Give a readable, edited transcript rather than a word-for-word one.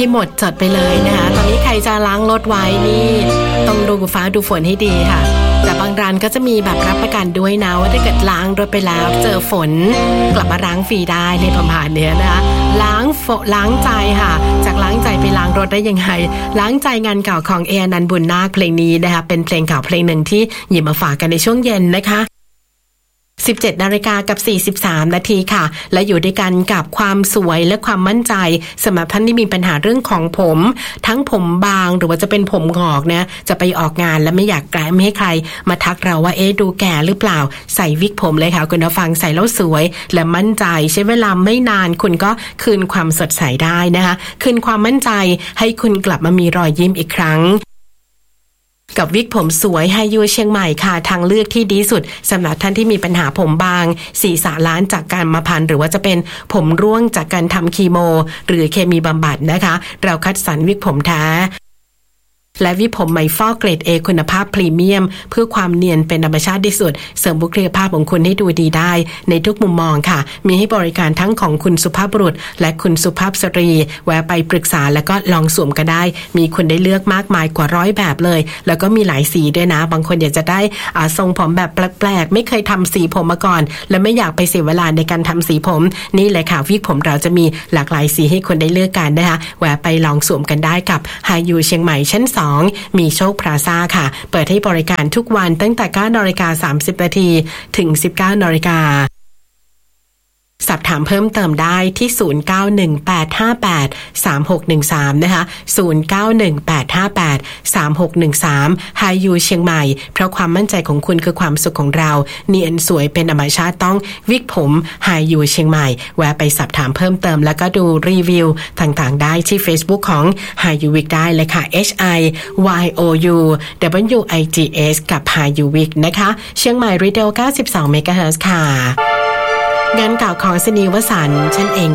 หมดจดไปเลยนะคะตอนนี้ใครจะล้างรถไว้นี่ต้องดูฟ้าดูฝนให้ดีค่ะแต่บางร้านก็จะมีแบบรับประกันด้วยนะว่าถ้าเกิดล้างรถไปแล้วเจอฝนกลับมาล้างฟรีได้ในประมาณนี้นะคะล้างใจค่ะจากล้างใจไปล้างรถได้ยังไงล้างใจงานเก่าของเอนันต์บุญนาคเพลงนี้นะคะเป็นเพลงเก่าเพลงหนึ่งที่หยิบมาฝากกันในช่วงเย็นนะคะ17:43 นาทีค่ะและอยู่ด้วยกันกับความสวยและความมั่นใจสำหรับท่านที่มีปัญหาเรื่องของผมทั้งผมบางหรือว่าจะเป็นผมงอกนะจะไปออกงานและไม่อยากไม่ให้ใครมาทักเราว่าดูแก่หรือเปล่าใส่วิกผมเลยค่ะคุณผู้ฟังใส่แล้วสวยและมั่นใจใช้เวลาไม่นานคุณก็คืนความสดใสได้นะคะคืนความมั่นใจให้คุณกลับมามีรอยยิ้มอีกครั้งกับวิกผมสวยไฮยูเชียงใหม่ค่ะทางเลือกที่ดีสุดสำหรับท่านที่มีปัญหาผมบางศีรษะล้านจากการมาพันหรือว่าจะเป็นผมร่วงจากการทำคีโมหรือเคมีบำบัดนะคะเราคัดสรรวิกผมแท้และวิกผมไมฟอกเกรด A คุณภาพพรีเมียมเพื่อความเนียนเป็นธรรมชาติที่สุดเสริมบุคลิกภาพของคุณให้ดูดีได้ในทุกมุมมองค่ะมีให้บริการทั้งของคุณสุภาพบุรุษและคุณสุภาพสตรีแวะไปปรึกษาแล้วก็ลองสวมก็ได้มีคุณได้เลือกมากมายกว่า100แบบเลยแล้วก็มีหลายสีด้วยนะบางคนอยากจะได้ทรงผมแบบแปลกๆไม่เคยทำสีผมมาก่อนและไม่อยากไปเสียเวลาในการทำสีผมนี่เลยค่ะวิกผมเราจะมีหลากหลายสีให้คุณได้เลือกกันนะคะแวะไปลองสวมกันได้กับไฮยูเชียงใหม่ชั้น2มีโชคพลาซ่าค่ะเปิดให้บริการทุกวันตั้งแต่ 9:30 นถึง 19:00 นสอบถามเพิ่มเติมได้ที่0918583613นะคะ0918583613 Hayu เชียงใหม่เพราะความมั่นใจของคุณคือความสุขของเราเนียนสวยเป็นธรรมชาติต้องวิกผม Hayu เชียงใหม่แวะไปสอบถามเพิ่มเติมแล้วก็ดูรีวิวต่างๆได้ที่ Facebook ของ Hayu Wig ได้เลยค่ะ HIYOUWIGS กับ Hayu Wig นะคะเชียงใหม่ Retail 92 MHz ค่ะงานเก่าของสนีวสันต์ฉันเอง